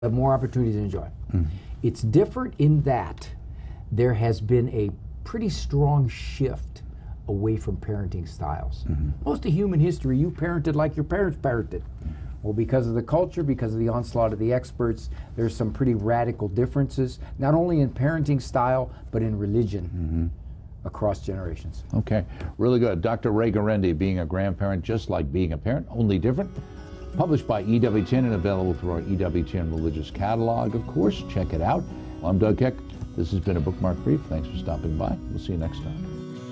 have more opportunities to enjoy. It's different in that there has been a pretty strong shift away from parenting styles. Most of human history, you parented like your parents parented. Well, because of the culture, because of the onslaught of the experts, there's some pretty radical differences, not only in parenting style, but in religion across generations. Okay, really good. Dr. Ray Guarendi, being a grandparent just like being a parent, only different. Published by EWTN and available through our EWTN religious catalog. Of course, check it out. I'm Doug Keck. This has been a Bookmark Brief. Thanks for stopping by. We'll see you next time.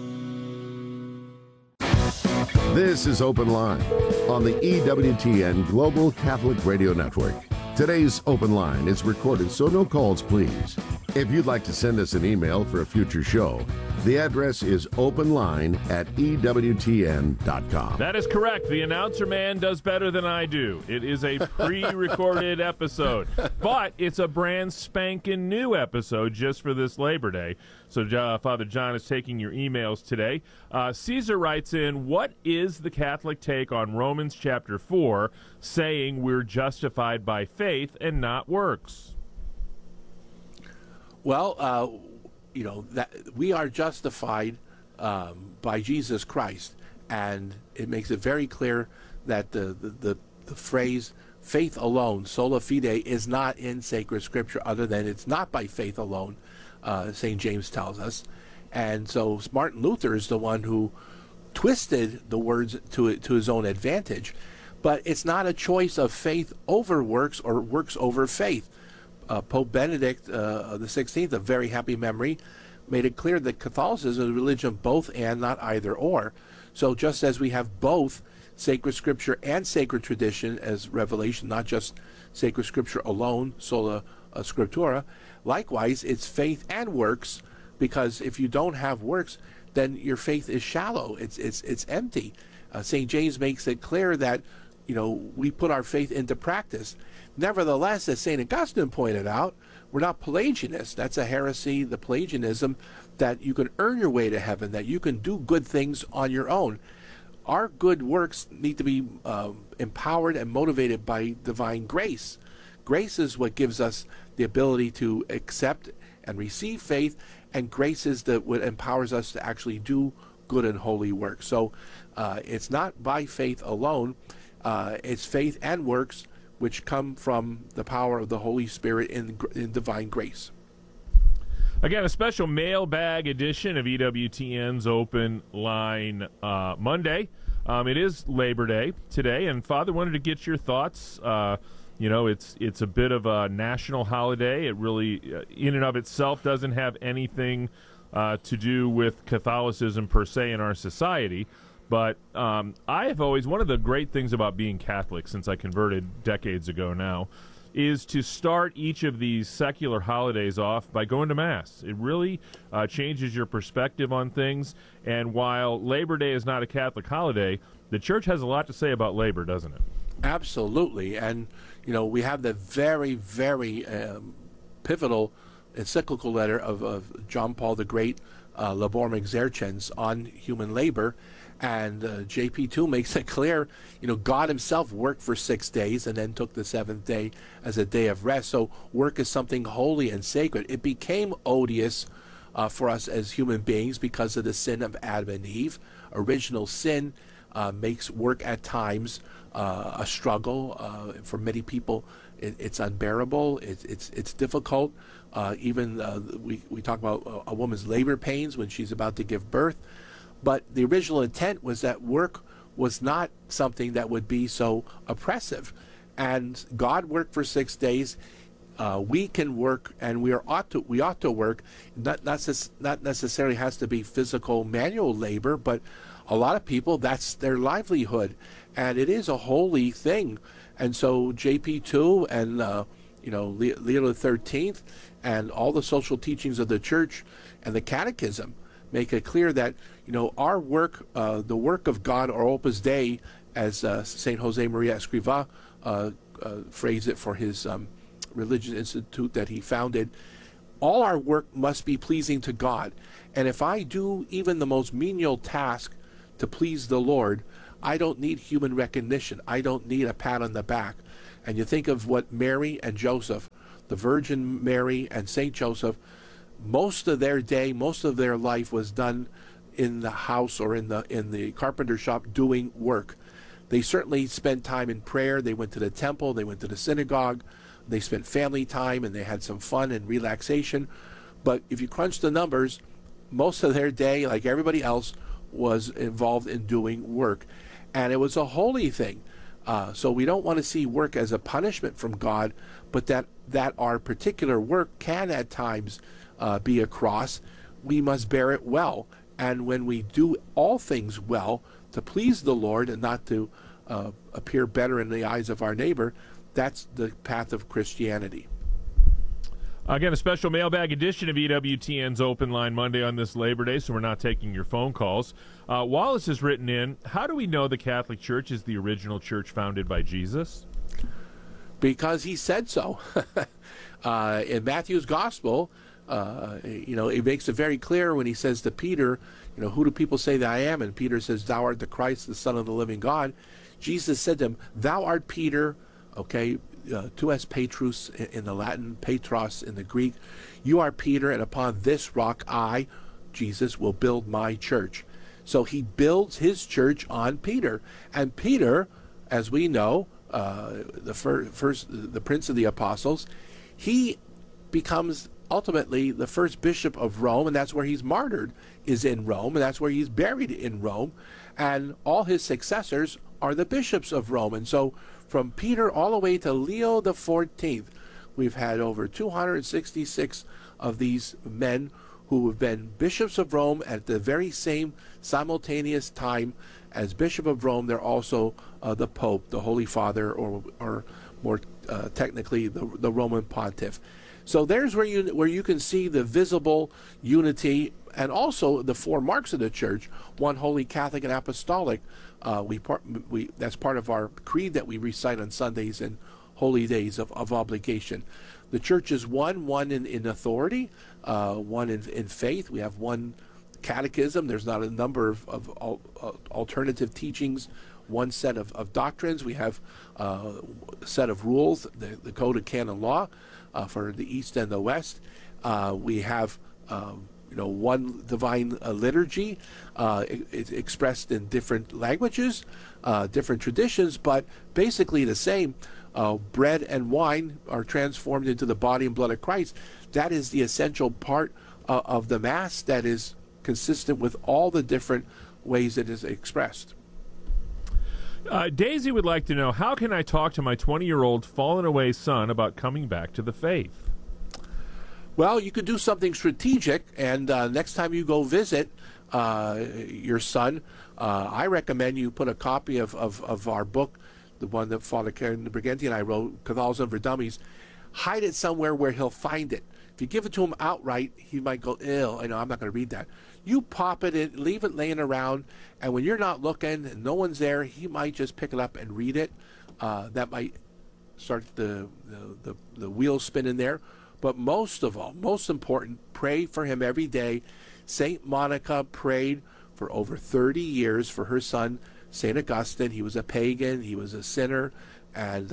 This is Open Line on the EWTN Global Catholic Radio Network. Today's Open Line is recorded, so no calls, please. If you'd like to send us an email for a future show, the address is openline@ewtn.com. That is correct. The announcer man does better than I do. It is a pre-recorded episode, but it's a brand spanking new episode just for this Labor Day. So Father John is taking your emails today. Caesar writes in, what is the Catholic take on Romans chapter 4, saying we're justified by faith and not works? Well, that we are justified by Jesus Christ, and it makes it very clear that the phrase faith alone, sola fide, is not in sacred scripture, other than it's not by faith alone, St. James tells us. And so Martin Luther is the one who twisted the words to his own advantage. But it's not a choice of faith over works or works over faith. Pope Benedict the 16th, of very happy memory, made it clear that Catholicism is a religion of both and, not either or. So just as we have both sacred scripture and sacred tradition as revelation, not just sacred scripture alone, sola scriptura, likewise it's faith and works, because if you don't have works, then your faith is shallow. It's empty. St. James makes it clear that we put our faith into practice. Nevertheless, as St. Augustine pointed out, we're not Pelagianists. That's a heresy, the Pelagianism, that you can earn your way to heaven, that you can do good things on your own. Our good works need to be empowered and motivated by divine grace. Grace is what gives us the ability to accept and receive faith, and grace is what empowers us to actually do good and holy work. So it's not by faith alone. It's faith and works, which come from the power of the Holy Spirit in divine grace. Again, a special mailbag edition of EWTN's Open Line Monday. It is Labor Day today, and Father, wanted to get your thoughts. It's a bit of a national holiday. It really, in and of itself, doesn't have anything to do with Catholicism per se in our society. But I have always, one of the great things about being Catholic, since I converted decades ago now, is to start each of these secular holidays off by going to Mass. It really changes your perspective on things. And while Labor Day is not a Catholic holiday, the Church has a lot to say about labor, doesn't it? Absolutely. And, we have the very, very pivotal encyclical letter of John Paul the Great, Laborem Exercens, on human labor. And JP2 makes it clear, God himself worked for 6 days and then took the seventh day as a day of rest. So work is something holy and sacred. It became odious for us as human beings because of the sin of Adam and Eve. Original sin makes work at times a struggle. For many people, it's unbearable. It's difficult. We talk about a woman's labor pains when she's about to give birth. But the original intent was that work was not something that would be so oppressive. And God worked for 6 days. We can work, and we ought to work. Not necessarily has to be physical manual labor, but a lot of people, that's their livelihood. And it is a holy thing. And so JP2 and Leo XIII and all the social teachings of the Church and the Catechism make it clear that our work, the work of God, or Opus Dei, as Saint Jose Maria Escrivá phrased it for his religious institute that he founded, all our work must be pleasing to God. And if I do even the most menial task to please the Lord, I don't need human recognition. I don't need a pat on the back. and you think of what Mary and Joseph, the Virgin Mary and Saint Joseph, most of their day, most of their life was done in the house or in the carpenter shop doing work. They certainly spent time in prayer. They went to the temple. They went to the synagogue. They spent family time, and they had some fun and relaxation. But if you crunch the numbers, most of their day, like everybody else, was involved in doing work. And it was a holy thing. So we don't want to see work as a punishment from God, but that our particular work can at times be a cross. We must bear it well. And when we do all things well to please the Lord and not to appear better in the eyes of our neighbor, that's the path of Christianity. Again, a special mailbag edition of EWTN's Open Line Monday on this Labor Day, so we're not taking your phone calls. Wallace has written in, how do we know the Catholic Church is the original church founded by Jesus? Because he said so. In Matthew's Gospel, it makes it very clear when he says to Peter, who do people say that I am? And Peter says, thou art the Christ, the Son of the living God. Jesus said to him, thou art Peter, tu es Petrus in the Latin, Petros in the Greek. You are Peter, and upon this rock I, Jesus, will build my church. So he builds his church on Peter. And Peter, as we know, the Prince of the Apostles, he becomes ultimately the first bishop of Rome, and that's where he's martyred, is in Rome, and that's where he's buried in Rome. And all his successors are the bishops of Rome. And so from Peter all the way to Leo the 14th, we've had over 266 of these men who have been bishops of Rome at the very same simultaneous time. As Bishop of Rome, they're also the Pope, the Holy Father, or more technically, the Roman Pontiff. So there's where you can see the visible unity, and also the four marks of the Church: one, holy, Catholic, and apostolic. That's part of our creed that we recite on Sundays and holy days of obligation. The Church is one in authority, one in faith. We have one catechism. There's not a number of alternative teachings, one set of doctrines. We have a set of rules, the Code of Canon Law for the East and the West. We have one divine liturgy. It's expressed in different languages, different traditions, but basically the same. Bread and wine are transformed into the body and blood of Christ. That is the essential part of the Mass that is consistent with all the different ways it is expressed. Daisy would like to know, how can I talk to my 20-year-old fallen away son about coming back to the faith? Well, you could do something strategic, and next time you go visit your son, I recommend you put a copy of our book, the one that Father Karen Briganti and I wrote, Catholicism for Dummies. Hide it somewhere where he'll find it. If you give it to him outright, he might go, ew, I'm not going to read that. You pop it in, leave it laying around, and when you're not looking and no one's there, he might just pick it up and read it. That might start the wheels spinning there. But most of all, most important, pray for him every day. St. Monica prayed for over 30 years for her son, St. Augustine. He was a pagan, he was a sinner, and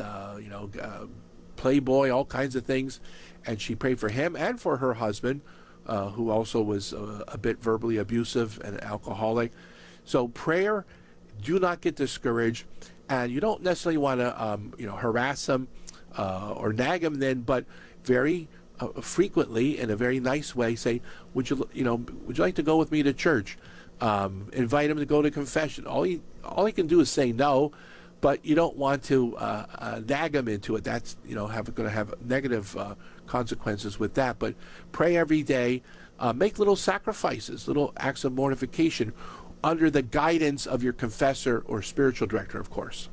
playboy, all kinds of things. And she prayed for him and for her husband, who also was a bit verbally abusive and alcoholic. So prayer, do not get discouraged. And you don't necessarily want to harass him or nag him then, but very frequently, in a very nice way, say, would you like to go with me to church? Invite him to go to confession. All he can do is say no, but you don't want to nag him into it. That's going to have negative consequences with that. But pray every day. Make little sacrifices, little acts of mortification, under the guidance of your confessor or spiritual director, of course.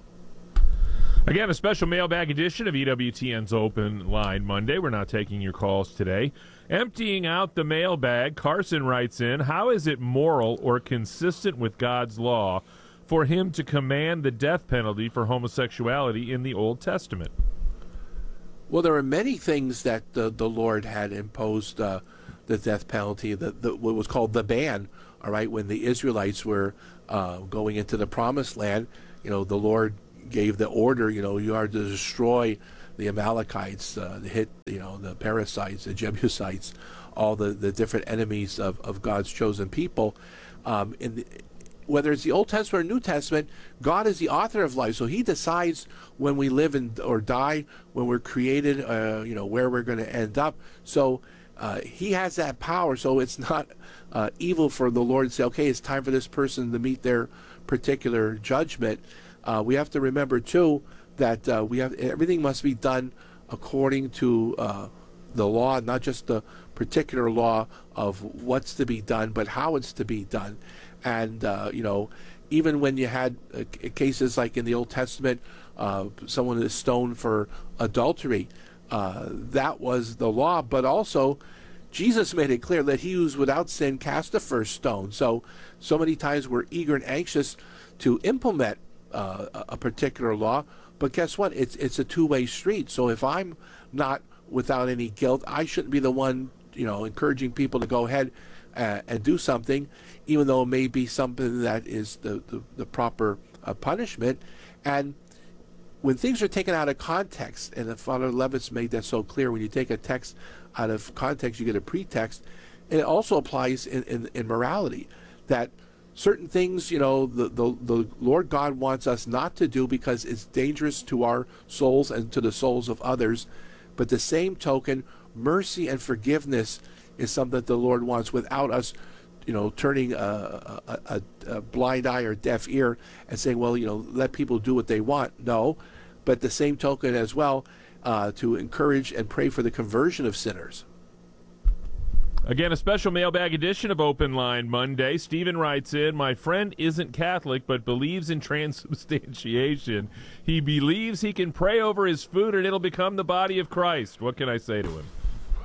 Again, a special mailbag edition of EWTN's Open Line Monday. We're not taking your calls today. Emptying out the mailbag, Carson writes in, how is it moral or consistent with God's law for him to command the death penalty for homosexuality in the Old Testament? Well, there are many things that the Lord had imposed the death penalty, what was called the ban, all right, when the Israelites were going into the Promised Land. The Lord gave the order, you are to destroy the Amalekites, hit, the Perizzites, the Jebusites, all the different enemies of God's chosen people. Whether it's the Old Testament or New Testament, God is the author of life, so He decides when we live or die, when we're created, where we're going to end up. So He has that power. So it's not evil for the Lord to say, okay, it's time for this person to meet their particular judgment. We have to remember too that everything must be done according to the law, not just the particular law of what's to be done, but how it's to be done. And even when you had cases like in the Old Testament, someone is stoned for adultery, that was the law. But also, Jesus made it clear that he who's without sin cast the first stone. So many times we're eager and anxious to implement a particular law, but guess what? It's a two-way street. So if I'm not without any guilt, I shouldn't be the one, encouraging people to go ahead and do something, even though it may be something that is the proper punishment. And when things are taken out of context, and Father Levitt's made that so clear, when you take a text out of context, you get a pretext. And it also applies in morality, that certain things, the Lord God wants us not to do because it's dangerous to our souls and to the souls of others. But the same token, mercy and forgiveness is something that the Lord wants, without us, turning a blind eye or deaf ear and saying, well, let people do what they want. No, but the same token as well, to encourage and pray for the conversion of sinners. Again, a special mailbag edition of Open Line Monday. Stephen writes in, my friend isn't Catholic but believes in transubstantiation. He believes he can pray over his food and it'll become the body of Christ. What can I say to him?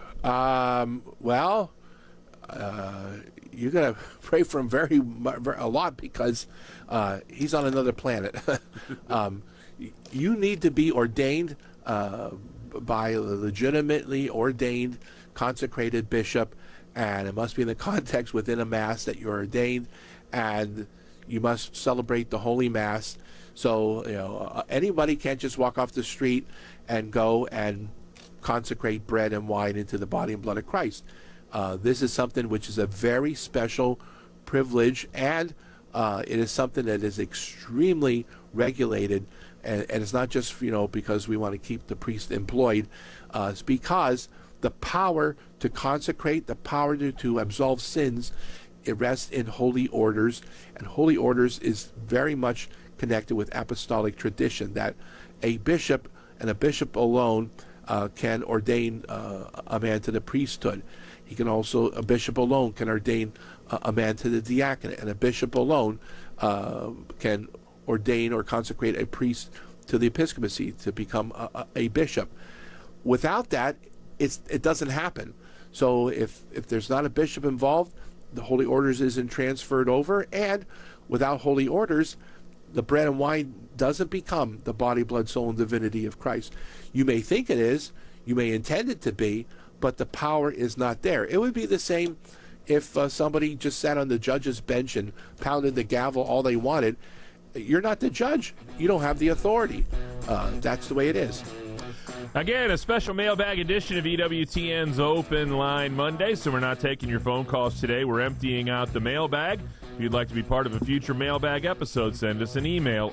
You're going to pray for him a lot, because he's on another planet. You need to be ordained by a legitimately ordained, consecrated bishop, and it must be in the context within a Mass that you're ordained, and you must celebrate the Holy Mass. So, anybody can't just walk off the street and go and consecrate bread and wine into the body and blood of Christ. This is something which is a very special privilege, and it is something that is extremely regulated, and it's not just because we want to keep the priest employed. It's because the power to consecrate, the power to absolve sins, it rests in holy orders, and holy orders is very much connected with apostolic tradition, that a bishop and a bishop alone can ordain a man to the priesthood. He can also, a bishop alone can ordain a man to the diaconate, and a bishop alone can ordain or consecrate a priest to the episcopacy to become a bishop. Without that, it doesn't happen. So if there's not a bishop involved, the holy orders isn't transferred over, and without holy orders, the bread and wine doesn't become the body, blood, soul, and divinity of Christ. You may think it is, you may intend it to be, but the power is not there. It would be the same if somebody just sat on the judge's bench and pounded the gavel all they wanted. You're not the judge. You don't have the authority. That's the way it is. Again, a special mailbag edition of EWTN's Open Line Monday, so we're not taking your phone calls today. We're emptying out the mailbag. If you'd like to be part of a future mailbag episode, send us an email,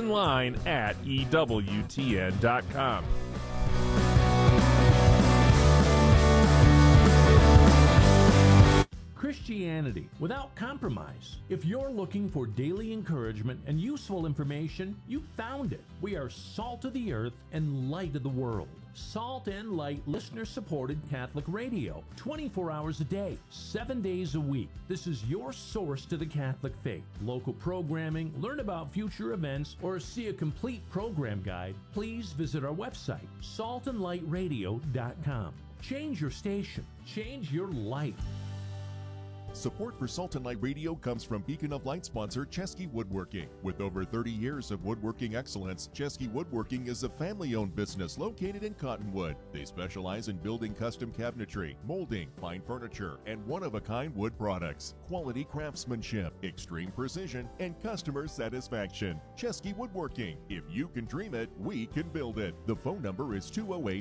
openline@EWTN.com. Christianity without compromise. If you're looking for daily encouragement and useful information, you found it. We are salt of the earth and light of the world. Salt and Light listener-supported Catholic radio, 24 hours a day, 7 days a week. This is your source to the Catholic faith. Local programming, learn about future events, or see a complete program guide, please visit our website, saltandlightradio.com. Change your station. Change your life. Support for Salt and Light Radio comes from Beacon of Light sponsor Chesky Woodworking. With over 30 years of woodworking excellence, Chesky Woodworking is a family-owned business located in Cottonwood. They specialize in building custom cabinetry, molding, fine furniture, and one-of-a-kind wood products. Quality craftsmanship, extreme precision, and customer satisfaction. Chesky Woodworking. If you can dream it, we can build it. The phone number is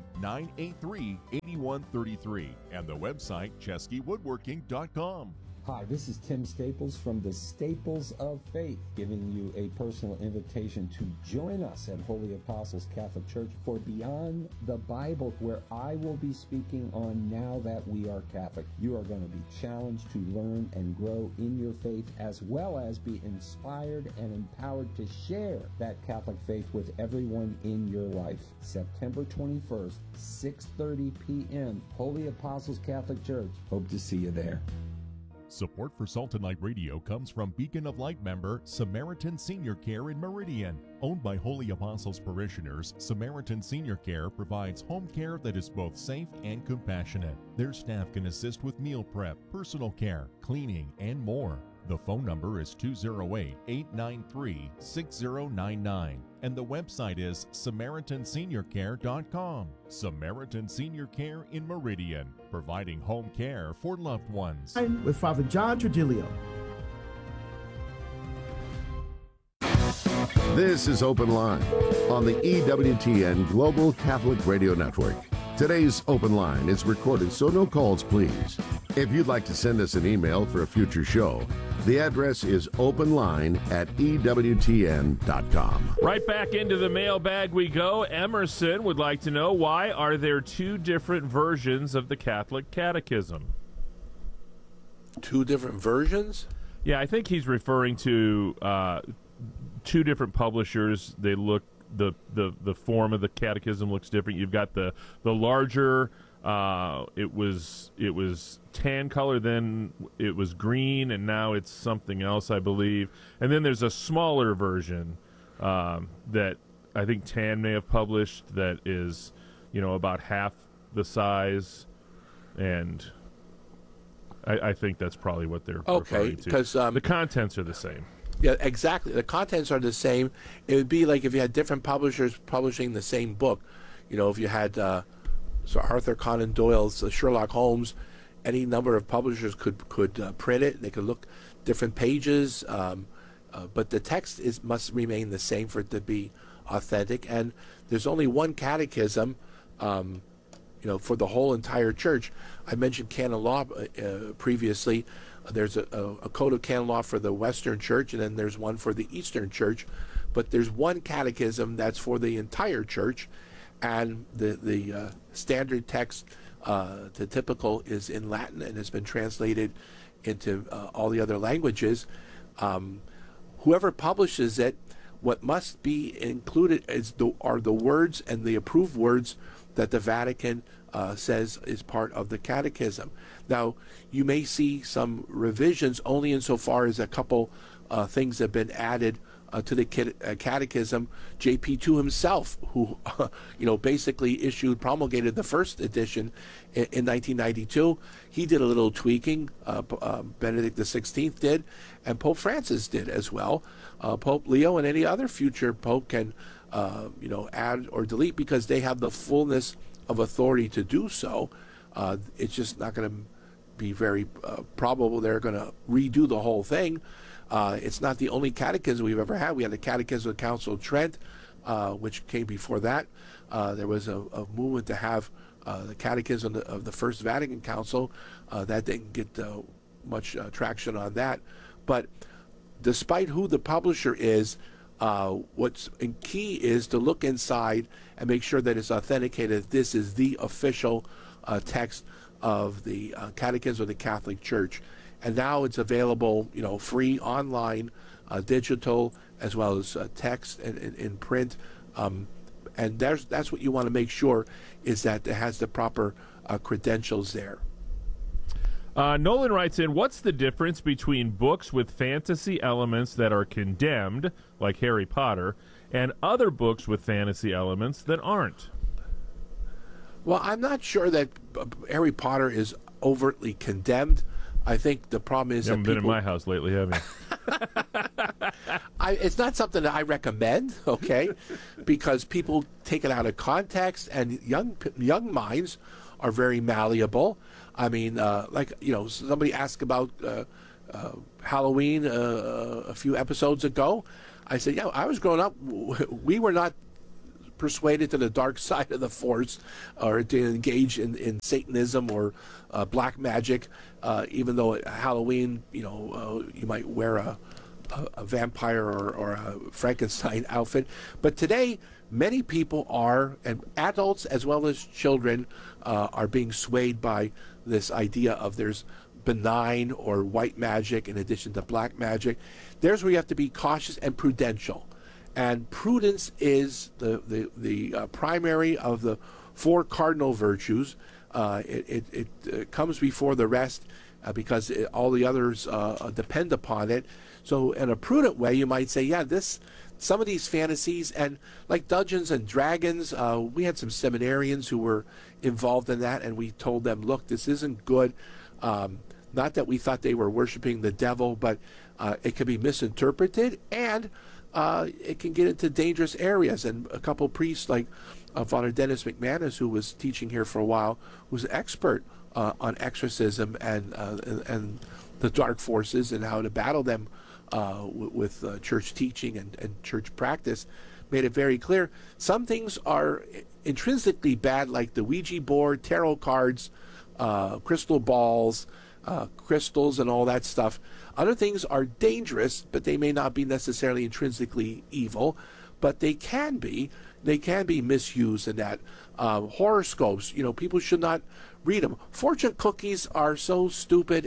208-983-8133 and the website cheskywoodworking.com. Hi, this is Tim Staples from the Staples of Faith, giving you a personal invitation to join us at Holy Apostles Catholic Church for Beyond the Bible, where I will be speaking on Now That We Are Catholic. You are going to be challenged to learn and grow in your faith, as well as be inspired and empowered to share that Catholic faith with everyone in your life. September 21st, 6:30 p.m., Holy Apostles Catholic Church. Hope to see you there. Support for Salt and Light Radio comes from Beacon of Light member Samaritan Senior Care in Meridian. Owned by Holy Apostles parishioners, Samaritan Senior Care provides home care that is both safe and compassionate. Their staff can assist with meal prep, personal care, cleaning, and more. The phone number is 208-893-6099, and the website is SamaritanSeniorCare.com. Samaritan Senior Care in Meridian, providing home care for loved ones. With Father John Trujillo. This is Open Line on the EWTN Global Catholic Radio Network. Today's Open Line is recorded, so no calls, please. If you'd like to send us an email for a future show, the address is openline@ewtn.com. Right back into the mailbag we go. Emerson would like to know, why are there two different versions of the Catholic Catechism? Two different versions? Yeah, I think he's referring to two different publishers. They look, the form of the catechism looks different. You've got the larger, it was tan color, then it was green, and now it's something else, I believe. And then there's a smaller version that I think Tan may have published that is, about half the size, and I think that's probably what they're referring to. Because the contents are the same. Yeah, exactly. The contents are the same. It would be like if you had different publishers publishing the same book. If you had Sir Arthur Conan Doyle's Sherlock Holmes, any number of publishers could print it. They could look different pages, but the text must remain the same for it to be authentic. And there's only one catechism, for the whole entire church. I mentioned canon law previously. There's a code of canon law for the Western Church, and then there's one for the Eastern Church. But there's one catechism that's for the entire church, and the standard text, the typical, is in Latin and has been translated into all the other languages. Whoever publishes it, what must be included are the words and the approved words that the Vatican says is part of the catechism. Now, you may see some revisions only insofar as a couple things have been added to the catechism. JP2 himself, who basically promulgated the first edition in 1992, he did a little tweaking. Benedict XVI did, and Pope Francis did as well. Pope Leo and any other future pope can add or delete, because they have the fullness of authority to do so. It's just not going to be very probable they're going to redo the whole thing. It's not the only catechism we've ever had. We had the Catechism of the Council of Trent, which came before that. There was a movement to have the Catechism of the First Vatican Council. That didn't get much traction on that. But despite who the publisher is, what's key is to look inside and make sure that it's authenticated. This is the official text of the Catechism of the Catholic Church. And now it's available, free online, digital, as well as text and in print. And that's what you want to make sure, is that it has the proper credentials there. Nolan writes in, what's the difference between books with fantasy elements that are condemned, like Harry Potter, and other books with fantasy elements that aren't? Well, I'm not sure that Harry Potter is overtly condemned. I think the problem is You haven't that been in my house lately, have you? it's not something that I recommend, okay, because people take it out of context, and young minds are very malleable. I mean, somebody asked about Halloween a few episodes ago. I said, yeah, I was growing up, we were not persuaded to the dark side of the force or to engage in Satanism or black magic, even though at Halloween, you might wear a vampire or a Frankenstein outfit. But today, many people are, and adults as well as children, are being swayed by this idea of there's benign or white magic in addition to black magic. There's where you have to be cautious and prudential. And prudence is the primary of the four cardinal virtues. It comes before the rest because all the others depend upon it. So in a prudent way, you might say, yeah, some of these fantasies, and like Dungeons and Dragons, we had some seminarians who were involved in that, and we told them, look, this isn't good. Not that we thought they were worshiping the devil, but it can be misinterpreted, and it can get into dangerous areas. And a couple priests like Father Dennis McManus, who was teaching here for a while, was an expert on exorcism and the dark forces and how to battle them with church teaching and church practice, made it very clear. Some things are intrinsically bad, like the Ouija board, tarot cards, crystal balls, crystals, and all that stuff. Other things are dangerous, but they may not be necessarily intrinsically evil, but they can be misused in that. Horoscopes, people should not read them. Fortune cookies are so stupid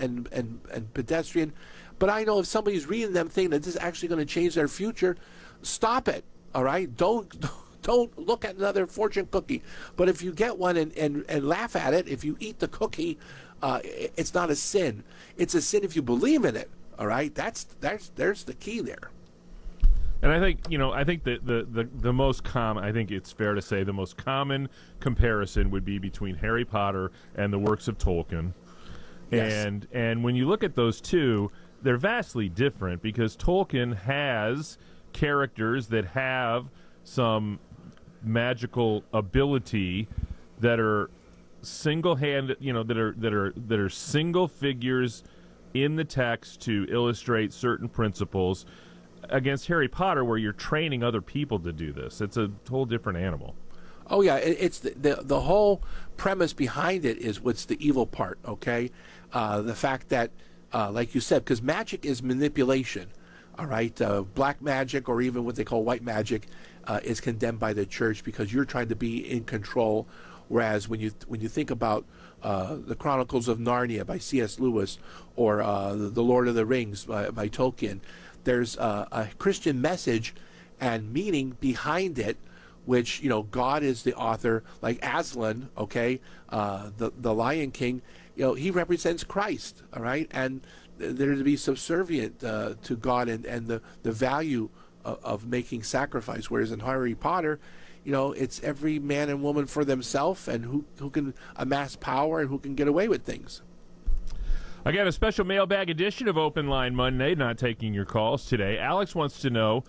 and pedestrian, but I know if somebody's reading them thinking that this is actually going to change their future, stop it, all right? Don't look at another fortune cookie. But if you get one and laugh at it, if you eat the cookie, it's not a sin. It's a sin if you believe in it, all right? There's the key there. And I think that the most common, I think it's fair to say the most common comparison would be between Harry Potter and the works of Tolkien. Yes. And when you look at those two, they're vastly different because Tolkien has characters that have some magical ability that are single-handed, that are single figures in the text to illustrate certain principles, against Harry Potter, where you're training other people to do this. It's a whole different animal. Oh yeah, it's the whole premise behind it is what's the evil part, okay? The fact that, like you said, because magic is manipulation, all right? Black magic, or even what they call white magic, is condemned by the church because you're trying to be in control. Whereas when you think about the Chronicles of Narnia by C.S. Lewis, or the Lord of the Rings by Tolkien, there's a Christian message and meaning behind it, which, God is the author. Like Aslan, okay, the Lion King, he represents Christ, all right, and they're to be subservient to God and the value of making sacrifice. Whereas in Harry Potter, it's every man and woman for themselves, and who can amass power and who can get away with things. I got a special mailbag edition of Open Line Monday, not taking your calls today. Alex wants to know,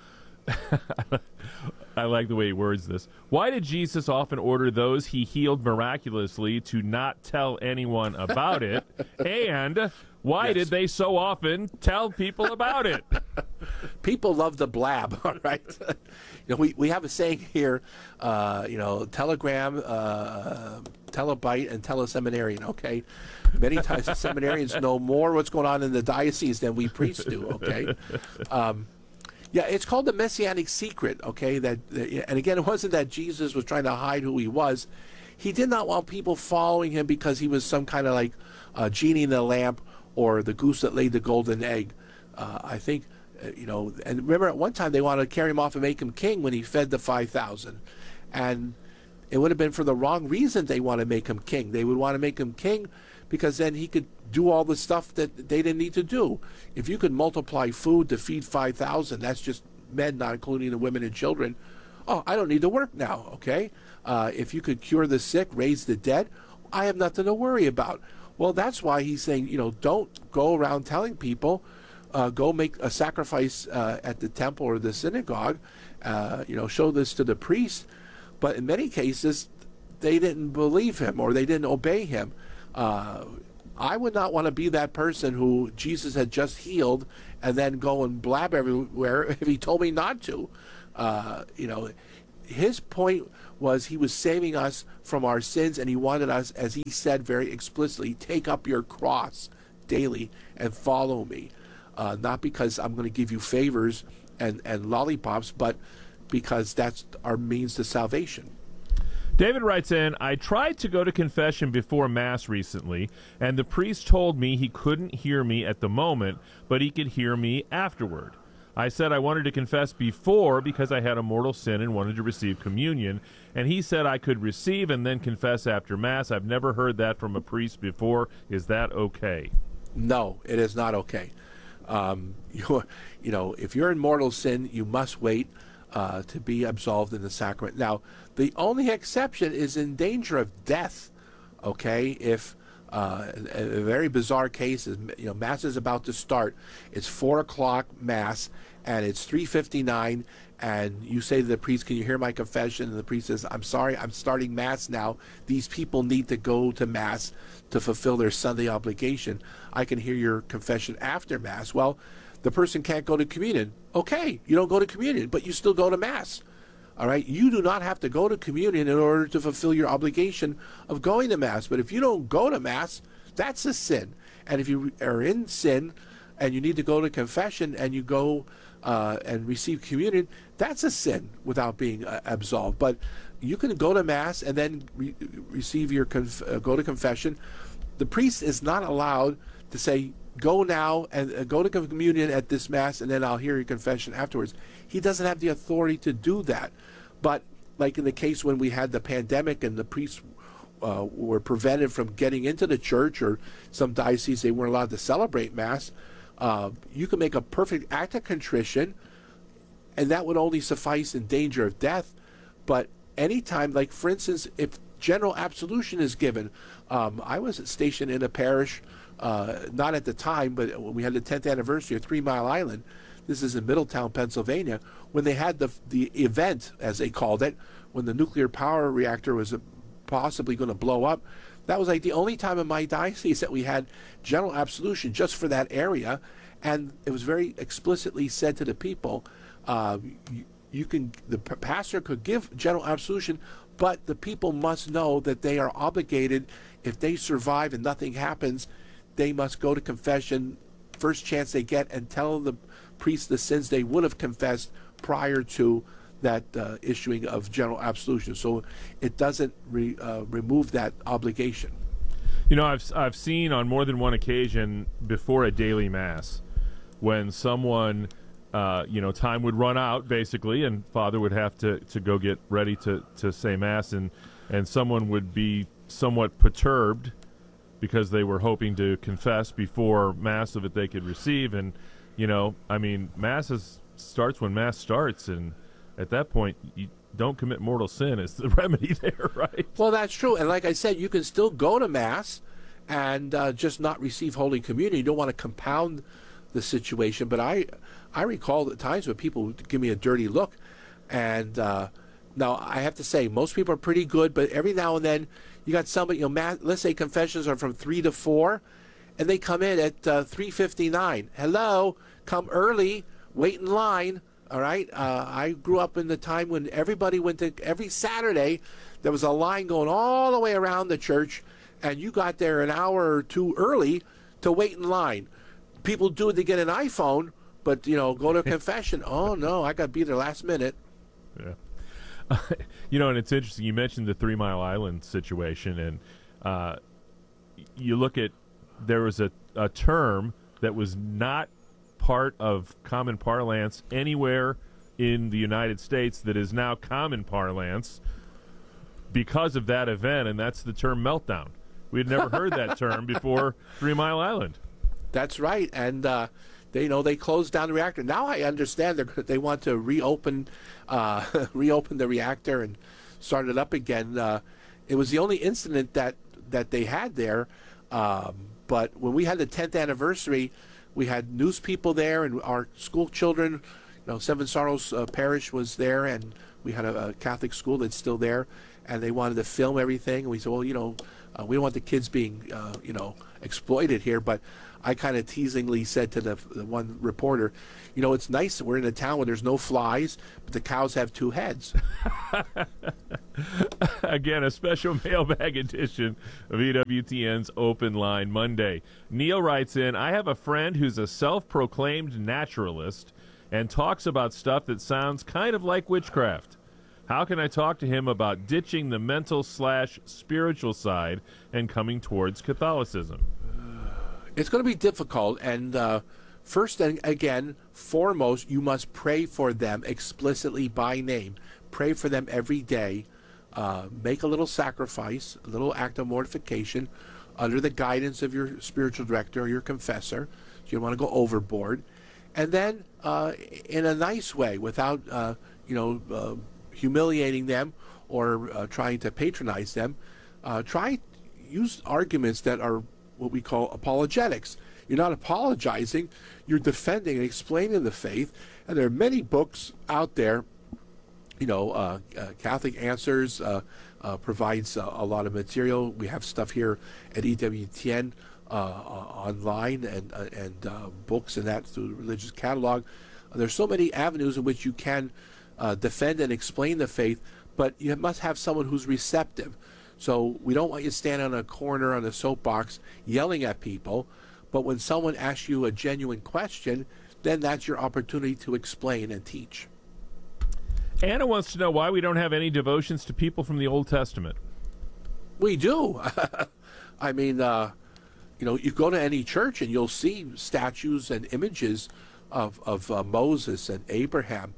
I like the way he words this, why did Jesus often order those he healed miraculously to not tell anyone about it? And why did they so often tell people about it? People love the blab, all right? We have a saying here, telegram, telebyte, and teleseminarian, okay? Many times the seminarians know more what's going on in the diocese than we priests do, okay? Yeah, it's called the Messianic secret, okay? And again, it wasn't that Jesus was trying to hide who he was. He did not want people following him because he was some kind of like genie in the lamp or the goose that laid the golden egg. I think, and remember at one time they wanted to carry him off and make him king when he fed the 5,000. And it would have been for the wrong reason they want to make him king. They would want to make him king because then he could do all the stuff that they didn't need to do. If you could multiply food to feed 5,000, that's just men, not including the women and children. Oh, I don't need to work now, okay? If you could cure the sick, raise the dead, I have nothing to worry about. Well, that's why he's saying, don't go around telling people, go make a sacrifice at the temple or the synagogue, show this to the priest. But in many cases, they didn't believe him or they didn't obey him. I would not want to be that person who Jesus had just healed and then go and blab everywhere if he told me not to. His point was he was saving us from our sins, and he wanted us, as he said very explicitly, take up your cross daily and follow me. Not because I'm going to give you favors and lollipops, but because that's our means to salvation. David writes in, I tried to go to confession before Mass recently, and the priest told me he couldn't hear me at the moment, but he could hear me afterward. I said I wanted to confess before because I had a mortal sin and wanted to receive communion, and he said I could receive and then confess after Mass. I've never heard that from a priest before. Is that okay? No, it is not okay. If you're in mortal sin, you must wait to be absolved in the sacrament. Now, the only exception is in danger of death. Okay, if a very bizarre case is, Mass is about to start. It's 4:00 Mass, and it's 3:59, and you say to the priest, "Can you hear my confession?" And the priest says, "I'm sorry, I'm starting Mass now. These people need to go to Mass to fulfill their Sunday obligation. I can hear your confession after Mass." Well, the person can't go to communion. Okay, you don't go to communion, but you still go to Mass. All right, you do not have to go to communion in order to fulfill your obligation of going to Mass. But if you don't go to Mass, that's a sin. And if you are in sin and you need to go to confession and you go and receive communion, that's a sin without being absolved. But you can go to Mass and then receive your go to confession. The priest is not allowed to say, go now and go to communion at this Mass, and then I'll hear your confession afterwards. He doesn't have the authority to do that. But like in the case when we had the pandemic and the priests were prevented from getting into the church, or some dioceses, they weren't allowed to celebrate Mass, you can make a perfect act of contrition, and that would only suffice in danger of death. But anytime, like for instance, if general absolution is given, I was stationed in a parish, not at the time, but when we had the 10th anniversary of 3 Mile Island. This is in Middletown, Pennsylvania, when they had the event, as they called it, when the nuclear power reactor was possibly going to blow up. That was like the only time in my diocese that we had general absolution just for that area, and it was very explicitly said to the people, the pastor could give general absolution, but the people must know that they are obligated. If they survive and nothing happens, they must go to confession first chance they get and tell the priest the sins they would have confessed prior to that issuing of general absolution. So it doesn't remove that obligation. I've seen on more than one occasion before a daily Mass when someone, time would run out basically, and Father would have to go get ready to say Mass, and someone would be somewhat perturbed because they were hoping to confess before Mass so that they could receive. And, Mass starts when Mass starts, and at that point, you don't commit mortal sin is the remedy there, right? Well, that's true. And like I said, you can still go to Mass and just not receive Holy Communion. You don't want to compound the situation. But I recall the times when people would give me a dirty look. And now I have to say, most people are pretty good, but every now and then you got somebody, let's say confessions are from 3 to 4, and they come in at 3:59. Hello, come early, wait in line. All right. I grew up in the time when everybody went to every Saturday. There was a line going all the way around the church, and you got there an hour or two early to wait in line. People do it to get an iPhone, but go to confession. Oh no, I got to be there last minute. Yeah. And it's interesting. You mentioned the 3 Mile Island situation, and you look at, there was a term that was not part of common parlance anywhere in the United States that is now common parlance because of that event, and that's the term meltdown. We had never heard that term before 3 Mile Island. That's right, and they closed down the reactor. Now I understand they want to reopen the reactor and start it up again. It was the only incident that they had there. But when we had the 10th anniversary, we had news people there, and our school children, Seven Sorrows Parish was there, and we had a Catholic school that's still there, and they wanted to film everything. And we said, well, we don't want the kids being, exploited here. But I kind of teasingly said to the one reporter, it's nice that we're in a town where there's no flies, but the cows have two heads. Again, a special mailbag edition of EWTN's Open Line Monday. Neil writes in, I have a friend who's a self-proclaimed naturalist and talks about stuff that sounds kind of like witchcraft. How can I talk to him about ditching the mental/spiritual side and coming towards Catholicism? It's going to be difficult, and first and again, foremost, you must pray for them explicitly by name. Pray for them every day. Make a little sacrifice, a little act of mortification under the guidance of your spiritual director or your confessor. So you don't want to go overboard. And then, in a nice way, without humiliating them or trying to patronize them, use arguments that are what we call apologetics. You're not apologizing, you're defending and explaining the faith. And there are many books out there. Catholic Answers provides a lot of material. We have stuff here at EWTN online and books and that through the religious catalog. There's so many avenues in which you can defend and explain the faith, but you must have someone who's receptive. So we don't want you standing on a corner on a soapbox yelling at people, but when someone asks you a genuine question, then that's your opportunity to explain and teach. Anna wants to know why we don't have any devotions to people from the Old Testament. We do. I mean, you go to any church and you'll see statues and images of Moses and Abraham.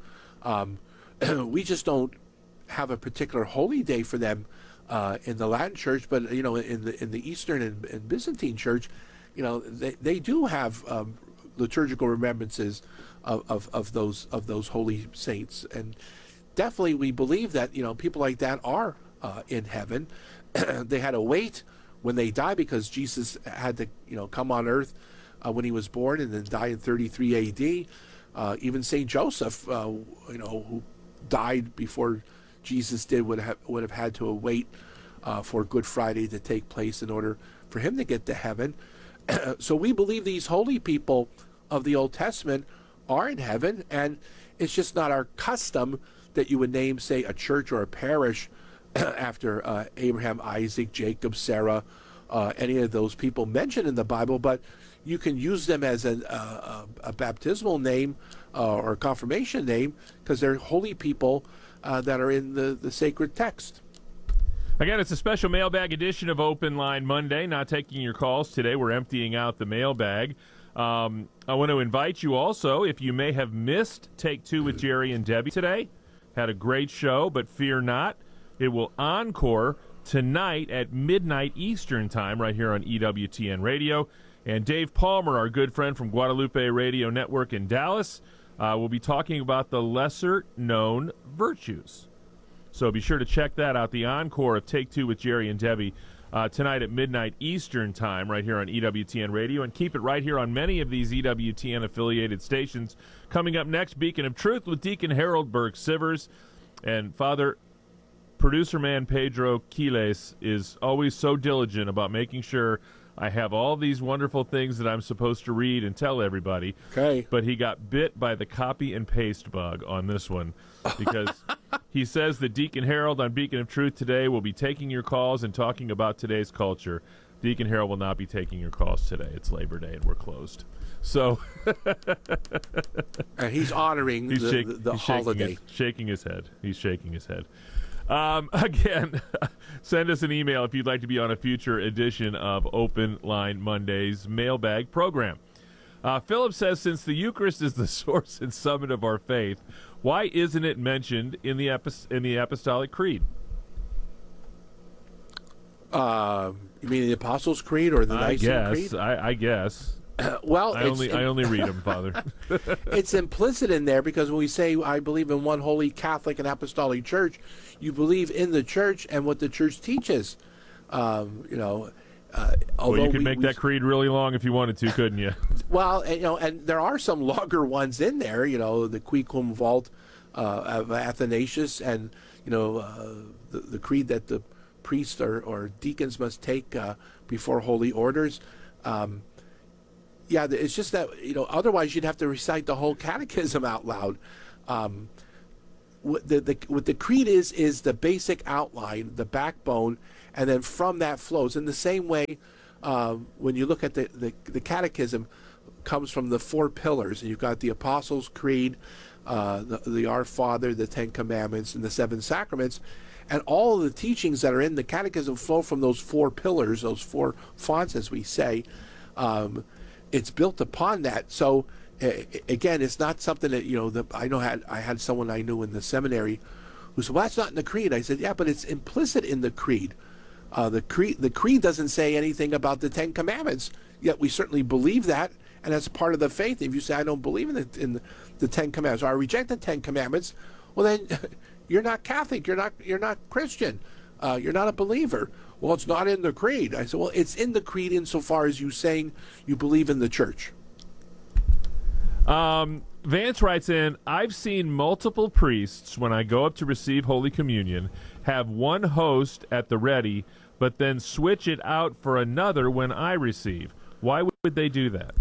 We just don't have a particular holy day for them in the Latin Church, but in the Eastern and Byzantine Church, they do have liturgical remembrances of those holy saints, and definitely we believe that people like that are in heaven. They had to wait when they die because Jesus had to come on earth when he was born and then die in 33 A.D. Even Saint Joseph, who died before Jesus did, would have had to wait for Good Friday to take place in order for him to get to heaven. So we believe these holy people of the Old Testament are in heaven, and it's just not our custom that you would name, say, a church or a parish after Abraham, Isaac, Jacob, Sarah, any of those people mentioned in the Bible, but you can use them as a baptismal name or a confirmation name because they're holy people that are in the sacred text. Again, it's a special mailbag edition of Open Line Monday. Not taking your calls today. We're emptying out the mailbag. I want to invite you also, if you may have missed Take Two with Jerry and Debbie today. Had a great show, but fear not. It will encore tonight at midnight Eastern Time right here on EWTN Radio. And Dave Palmer, our good friend from Guadalupe Radio Network in Dallas, will be talking about the lesser-known virtues. So be sure to check that out, the encore of Take Two with Jerry and Debbie, tonight at midnight Eastern Time right here on EWTN Radio. And keep it right here on many of these EWTN-affiliated stations. Coming up next, Beacon of Truth with Deacon Harold Burke-Sivers. And Father, producer man Pedro Quiles is always so diligent about making sure I have all these wonderful things that I'm supposed to read and tell everybody. Okay. But he got bit by the copy and paste bug on this one because he says that Deacon Harold on Beacon of Truth today will be taking your calls and talking about today's culture. Deacon Harold will not be taking your calls today. It's Labor Day and we're closed. So and he's honoring the holiday. Shaking his head. He's shaking his head. Again, send us an email if you'd like to be on a future edition of Open Line Monday's mailbag program. Philip says, since the Eucharist is the source and summit of our faith, why isn't it mentioned in the Apostolic Creed? You mean the Apostles' Creed or the Nicene Creed? I guess. Well, I only read them, Father. It's implicit in there because when we say I believe in one holy Catholic and Apostolic Church, you believe in the Church and what the Church teaches. Well, you could make that creed really long if you wanted to, couldn't you? Well, and there are some longer ones in there. The Qui Cum Vault of Athanasius, and the creed that the priests or deacons must take before holy orders. It's just that otherwise you'd have to recite the whole catechism out loud. What the creed is the basic outline, the backbone, and then from that flows. In the same way, when you look at the catechism, comes from the 4 pillars, and you've got the Apostles' Creed, the Our Father, the 10 Commandments, and the 7 Sacraments, and all of the teachings that are in the catechism flow from those 4 pillars, those 4 fonts, as we say. It's built upon that. So again, it's not something that I had someone I knew in the seminary who said, "Well, that's not in the creed." I said, "Yeah, but it's implicit in the creed. The creed doesn't say anything about the 10 Commandments, yet we certainly believe that, and that's part of the faith. If you say I don't believe in the 10 Commandments, or I reject the 10 Commandments, well then you're not Catholic, you're not Christian, you're not a believer." "Well, it's not in the creed." I said, "Well, it's in the creed insofar as you saying you believe in the church." Vance writes in, "I've seen multiple priests, when I go up to receive Holy Communion, have one host at the ready, but then switch it out for another when I receive. Why would they do that?"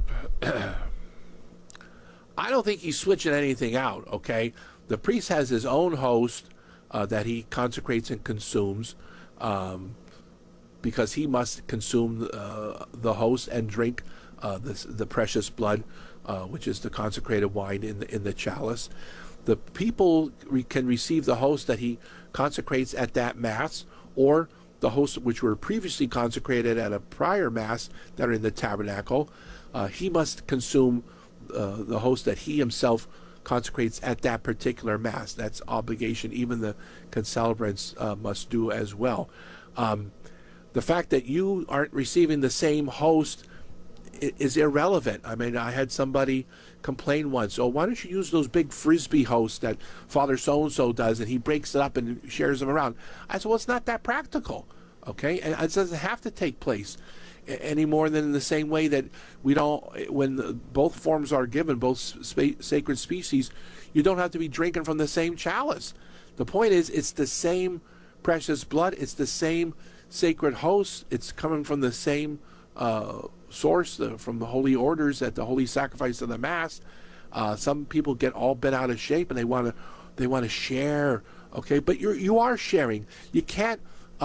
I don't think he's switching anything out, okay? The priest has his own host that he consecrates and consumes, because he must consume the host and drink the precious blood, which is the consecrated wine in the chalice. The people can receive the host that he consecrates at that Mass, or the hosts which were previously consecrated at a prior Mass that are in the tabernacle. He must consume the host that he himself consecrates at that particular Mass. That's obligation. Even the concelebrants must do as well. The fact that you aren't receiving the same host is irrelevant. I mean, I had somebody complain once, "Oh, why don't you use those big Frisbee hosts that Father so-and-so does, and he breaks it up and shares them around?" I said, "Well, it's not that practical, okay? And it doesn't have to take place any more than in the same way that we don't, when both forms are given, both sacred species, you don't have to be drinking from the same chalice. The point is, it's the same precious blood, it's the same sacred host, it's coming from the same source, from the holy orders at the holy sacrifice of the Mass. Some people get all bent out of shape and they want to share, okay? But you are sharing. You can't.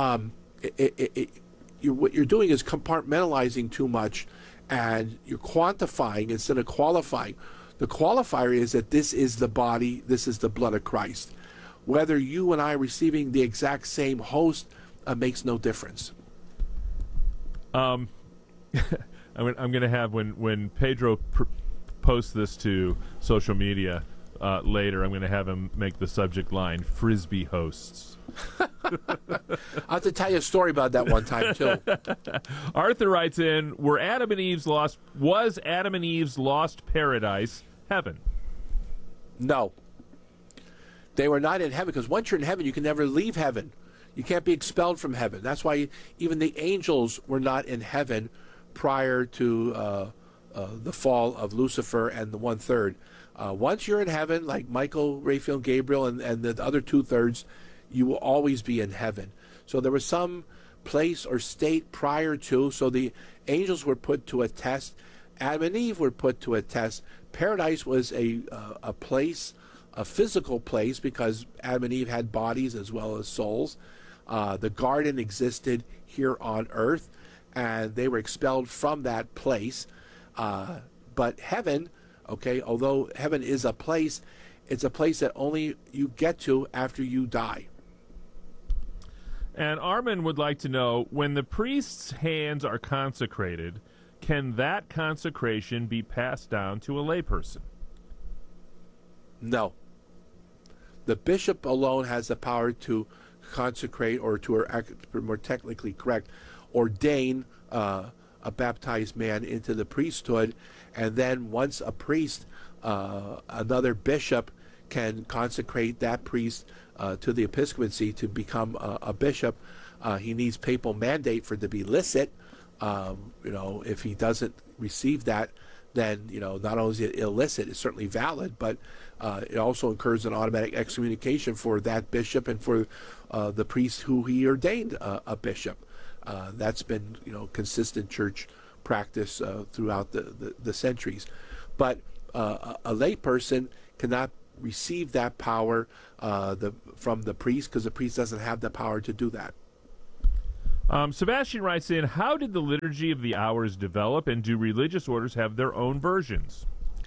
What you're doing is compartmentalizing too much, and you're quantifying instead of qualifying. The qualifier is that this is the body, this is the blood of Christ. Whether you and I are receiving the exact same host makes no difference. I'm going to have, when Pedro posts this to social media later, I'm going to have him make the subject line Frisbee hosts. I'll have to tell you a story about that one time too. Arthur writes in, was Adam and Eve's lost paradise heaven? No. They were not in heaven, because once you're in heaven, you can never leave heaven. You can't be expelled from heaven. That's why even the angels were not in heaven prior to the fall of Lucifer and the 1/3. Once you're in heaven, like Michael, Raphael, Gabriel, and the other 2/3, you will always be in heaven. So there was some place or state prior to, so the angels were put to a test. Adam and Eve were put to a test. Paradise was a place, a physical place, because Adam and Eve had bodies as well as souls. The garden existed here on earth, and they were expelled from that place. But heaven, okay, although heaven is a place, it's a place that only you get to after you die. And Armin would like to know, when the priest's hands are consecrated, can that consecration be passed down to a layperson? No. The bishop alone has the power to consecrate, or to, more technically correct, ordain a baptized man into the priesthood. And then once a priest, another bishop can consecrate that priest to the episcopacy to become a bishop. He needs papal mandate for it to be licit, If he doesn't receive that, then not only is it illicit, it's certainly valid, but it also incurs an automatic excommunication for that bishop and for the priest who he ordained a bishop. That's been consistent church practice throughout the centuries. But a lay person cannot receive that power from the priest, because the priest doesn't have the power to do that. Sebastian writes in, how did the Liturgy of the Hours develop, and do religious orders have their own versions?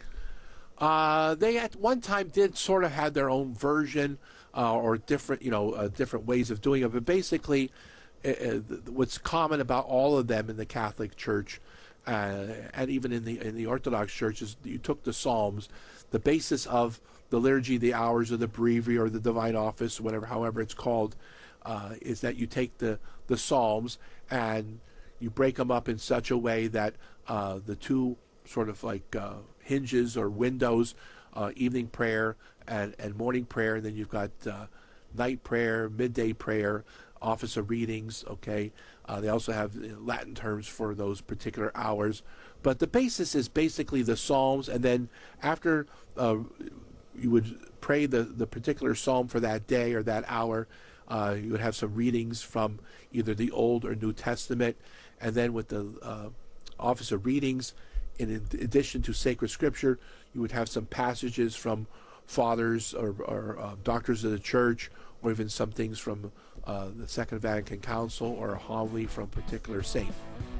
They at one time did sort of have their own version or different, different ways of doing it. But basically, what's common about all of them in the Catholic Church and even in the Orthodox Church is you took the Psalms, the basis of the Liturgy of the Hours or the Breviary or the Divine Office, however it's called, is that you take the Psalms and you break them up in such a way that the two sort of like hinges or windows, evening prayer and morning prayer, and then you've got night prayer, midday prayer, office of readings, okay? They also have Latin terms for those particular hours. But the basis is basically the Psalms, and then after you would pray the particular psalm for that day or that hour, you would have some readings from either the Old or New Testament, and then with the office of readings, in addition to sacred scripture, you would have some passages from fathers or doctors of the church, or even some things from the Second Vatican Council or a homily from a particular saint.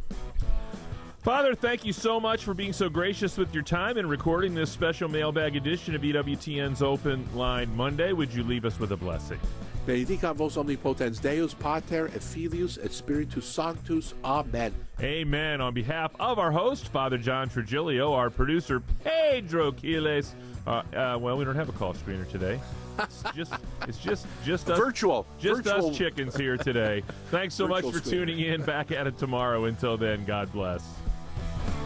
Father, thank you so much for being so gracious with your time and recording this special mailbag edition of EWTN's Open Line Monday. Would you leave us with a blessing? Benedicat vos omnipotens Deus, Pater et Filius et Spiritus Sanctus. Amen. Amen. On behalf of our host, Father John Trigilio, our producer, Pedro Quiles. Well, we don't have a call screener today. It's just us, virtual us chickens here today. Thanks so much for tuning in. Back at it tomorrow. Until then, God bless.